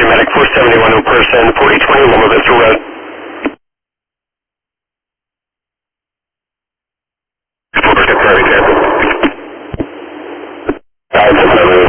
emergency medic 471 in person, 4020 Loma Vista Road. Prairie, Kansas.